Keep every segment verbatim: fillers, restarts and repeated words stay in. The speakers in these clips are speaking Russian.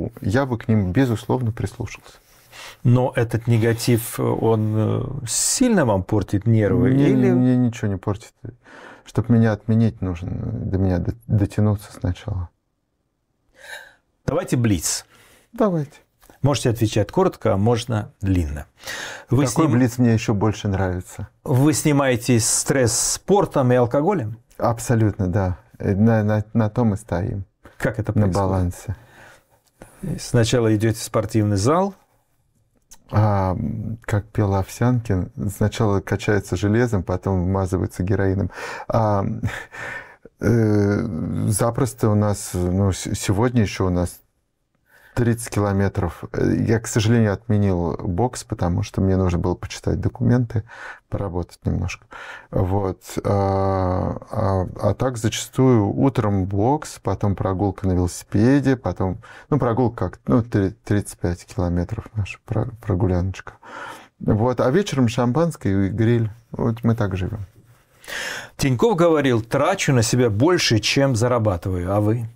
ну, я бы к ним, безусловно, прислушался. Но этот негатив, он сильно вам портит нервы? Мне, или... мне ничего не портит. Чтобы меня отменить, нужно до меня дотянуться сначала. Давайте блиц. Давайте. Можете отвечать коротко, а можно длинно. Вы Какой сним... блиц мне еще больше нравится? Вы снимаете стресс спортом и алкоголем? Абсолютно, да. На, на, на том и стоим. Как это на происходит? балансе. Сначала идете в спортивный зал. А, как пел Овсянкин, сначала качается железом, потом вмазывается героином. А, э, запросто у нас, ну, сегодня еще у нас тридцать километров. Я, к сожалению, отменил бокс, потому что мне нужно было почитать документы, поработать немножко. Вот. А, а, а так зачастую утром бокс, потом прогулка на велосипеде, потом, ну, прогулка как, ну, тридцать пять километров наша прогуляночка. Вот. А вечером шампанское и гриль. Вот мы так живем. Тинькофф говорил: трачу на себя больше, чем зарабатываю. А вы?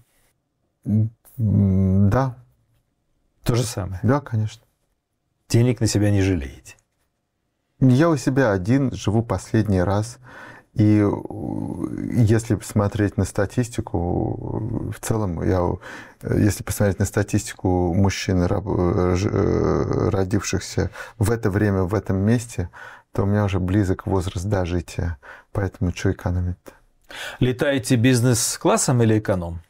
Да. То же самое? Да, конечно. Денег на себя не жалеете? Я у себя один живу последний раз. И если смотреть на статистику, в целом, я, если посмотреть на статистику мужчин, родившихся в это время, в этом месте, то у меня уже близок возраст дожития. Поэтому что экономить-то? Летаете бизнес-классом или эконом?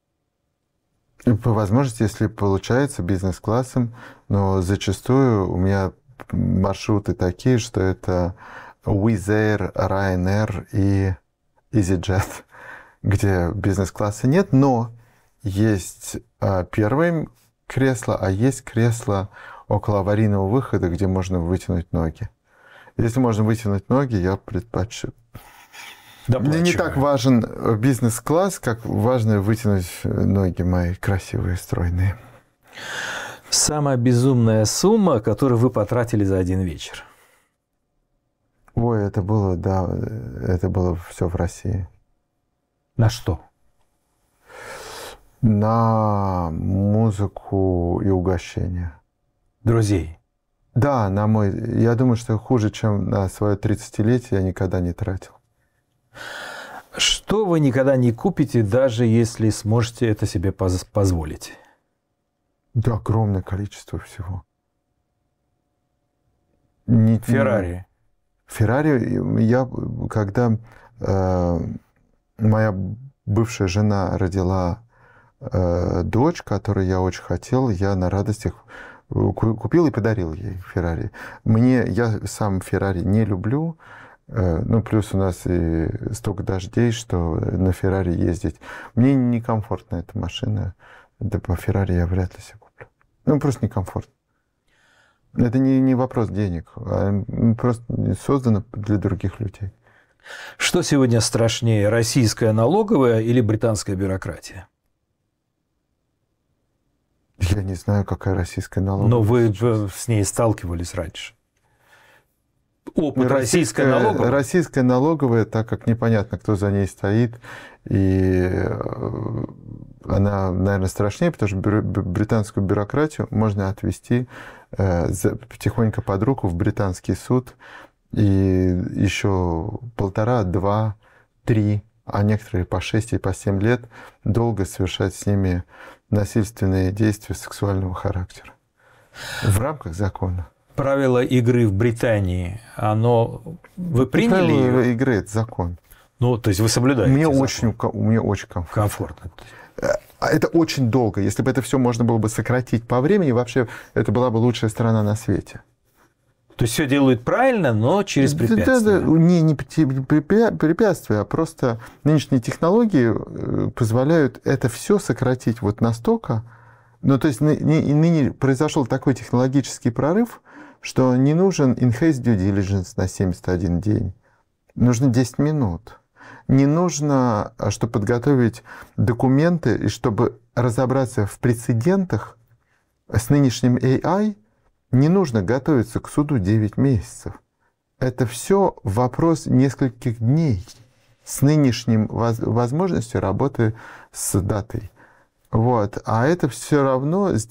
По возможности, если получается, бизнес-классом, но зачастую у меня маршруты такие, что это Wizz Air, Ryanair и EasyJet, где бизнес-класса нет, но есть первое кресло, а есть кресло около аварийного выхода, где можно вытянуть ноги. Если можно вытянуть ноги, я предпочту. Мне не так важен бизнес-класс, как важно вытянуть ноги мои красивые, стройные. Самая безумная сумма, которую вы потратили за один вечер? Ой, это было, да, это было все в России. На что? На музыку и угощение. Друзей? Да, на мой. Я думаю, что хуже, чем на свое тридцатилетие, я никогда не тратил. Что вы никогда не купите, даже если сможете это себе поз- позволить? Да, огромное количество всего. Не, Феррари. Феррари, я, когда э, моя бывшая жена родила э, дочь, которую я очень хотел, я на радостях купил и подарил ей Феррари. Мне, я сам Феррари не люблю. Ну, плюс у нас и столько дождей, что на Феррари ездить. Мне некомфортна эта машина. Да по Феррари я вряд ли себе куплю. Ну, просто некомфортно. Это не, не вопрос денег, а просто создано для других людей. Что сегодня страшнее, российская налоговая или британская бюрократия? Я не знаю, какая российская налоговая. Но вы с ней сталкивались раньше. Опыт российской налоговой? Российская налоговая, так как непонятно, кто за ней стоит, и она, наверное, страшнее, потому что британскую бюрократию можно отвести тихонько под руку в британский суд, и еще полтора, два, три, а некоторые по шесть и по семь лет долго совершать с ними насильственные действия сексуального характера в рамках закона. Правила игры в Британии, оно... Вы приняли Правила ее? игры – это закон. Ну, то есть вы соблюдаете Мне закон? очень, мне очень комфортно. Комфортно. Это очень долго. Если бы это все можно было бы сократить по времени, вообще это была бы лучшая страна на свете. То есть все делают правильно, но через препятствия? Да, да, не, не препятствия, а просто нынешние технологии позволяют это все сократить вот настолько. Ну, то есть ныне произошел такой технологический прорыв, что не нужен in-house due diligence на семьдесят один день. Нужно десять минут. Не нужно, чтобы подготовить документы и чтобы разобраться в прецедентах с нынешним эй ай, не нужно готовиться к суду девять месяцев. Это все вопрос нескольких дней с нынешним возможностью работы с датой. Вот. А это все равно